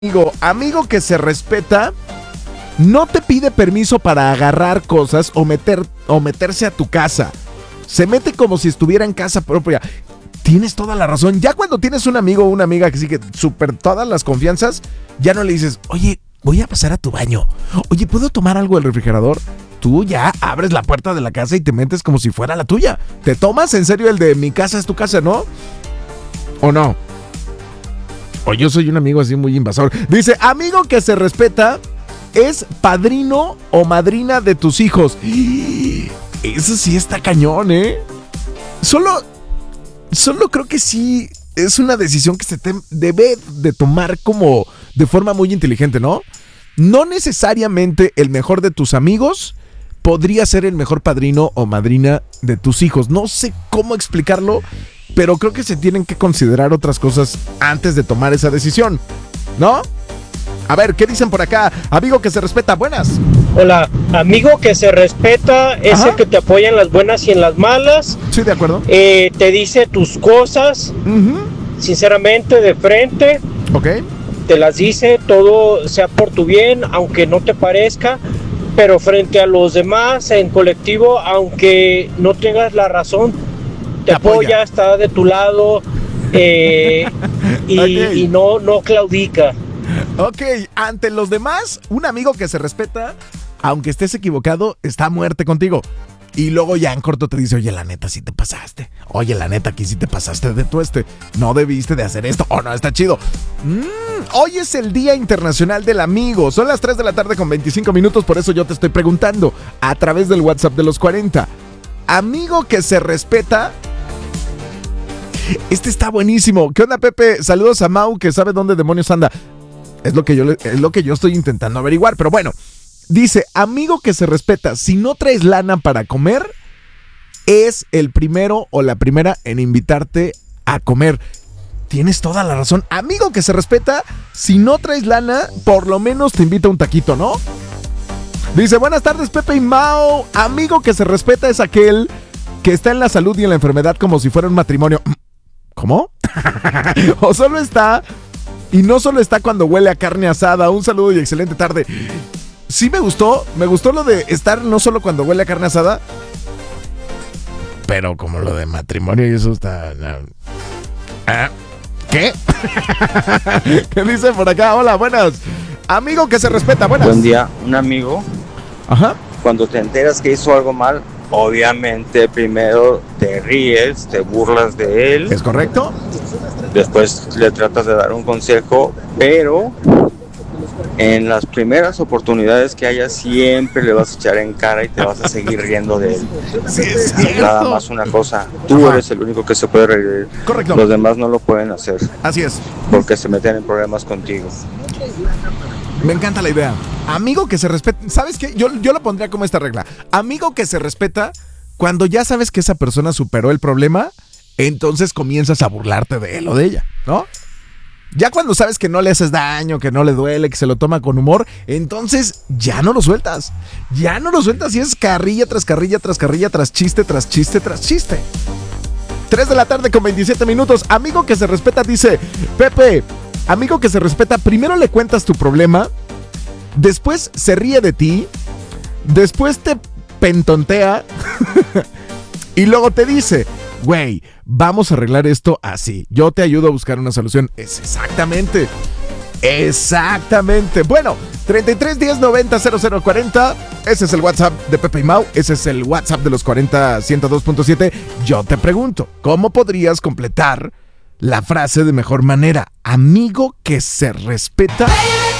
Amigo que se respeta, no te pide permiso para agarrar cosas o meterse a tu casa. Se mete como si estuviera en casa propia. Tienes toda la razón. Ya cuando tienes un amigo o una amiga que sigue súper todas las confianzas, ya no le dices, oye, voy a pasar a tu baño. Oye, ¿puedo tomar algo del refrigerador? Tú ya abres la puerta de la casa y te metes como si fuera la tuya. ¿Te tomas en serio el de mi casa es tu casa, no? ¿O no? O yo soy un amigo así muy invasor. Dice, amigo que se respeta es padrino o madrina de tus hijos. Eso sí está cañón, ¿eh? Solo creo que sí es una decisión que se debe de tomar como de forma muy inteligente, ¿no? No necesariamente el mejor de tus amigos podría ser el mejor padrino o madrina de tus hijos. No sé cómo explicarlo, pero creo que se tienen que considerar otras cosas antes de tomar esa decisión, ¿no? A ver, ¿qué dicen por acá? Amigo que se respeta, buenas. Hola, amigo que se respeta es Ajá. el que te apoya en las buenas y en las malas. Sí, de acuerdo. Te dice tus cosas, sinceramente, de frente. Ok. Te las dice, todo sea por tu bien, aunque no te parezca. Pero frente a los demás, en colectivo, aunque no tengas la razón, te apoya, está de tu lado y Okay. y no claudica. Ok, ante los demás, un amigo que se respeta, aunque estés equivocado, está a muerte contigo. Y luego ya en corto te dice, oye, la neta, sí te pasaste. Oye, la neta, aquí sí te pasaste de tueste. No debiste de hacer esto. Oh, no, está chido. Hoy es el Día Internacional del Amigo. Son las 3 de la tarde con 25 minutos. Por eso yo te estoy preguntando a través del WhatsApp de los 40. Amigo que se respeta. Este está buenísimo. ¿Qué onda, Pepe? Saludos a Mau, que sabe dónde demonios anda. Es lo que yo estoy intentando averiguar. Pero bueno, dice, amigo que se respeta, si no traes lana para comer, es el primero o la primera en invitarte a comer. Tienes toda la razón. Amigo que se respeta, si no traes lana, por lo menos te invita a un taquito, ¿no? Dice, buenas tardes, Pepe y Mao. Amigo que se respeta es aquel que está en la salud y en la enfermedad como si fuera un matrimonio. ¿Cómo? O solo está... Y no solo está cuando huele a carne asada. Un saludo y excelente tarde. Sí me gustó lo de estar no solo cuando huele a carne asada, pero como lo de matrimonio y eso está... ¿Qué? ¿Qué dice por acá? Hola, buenas. Amigo que se respeta, buenas. Buen día, un amigo. Ajá. Cuando te enteras que hizo algo mal, obviamente primero te ríes, te burlas de él. ¿Es correcto? Después le tratas de dar un consejo, pero en las primeras oportunidades que haya siempre le vas a echar en cara y te vas a seguir riendo de él. Sí, es cierto. Nada más una cosa, tú Ajá. eres el único que se puede reír. Correcto. Los demás no lo pueden hacer Así es. porque se meten en problemas contigo. Me encanta la idea. Amigo que se respeta. ¿Sabes qué? Yo lo pondría como esta regla. Amigo que se respeta, cuando ya sabes que esa persona superó el problema, entonces comienzas a burlarte de él o de ella, ¿no? Ya cuando sabes que no le haces daño, que no le duele, que se lo toma con humor, entonces ya no lo sueltas. Ya no lo sueltas y es carrilla tras carrilla tras carrilla, tras chiste, tras chiste, tras chiste. 3 de la tarde con 27 minutos. Amigo que se respeta dice, Pepe, amigo que se respeta, primero le cuentas tu problema, después se ríe de ti, después te pentontea y luego te dice, güey, vamos a arreglar esto así. Yo te ayudo a buscar una solución. Es exactamente. Bueno, 33 10 90 00 40. Ese es el WhatsApp de Pepe y Mau. Ese es el WhatsApp de los 40 102.7. Yo te pregunto, ¿cómo podrías completar la frase de mejor manera? Amigo que se respeta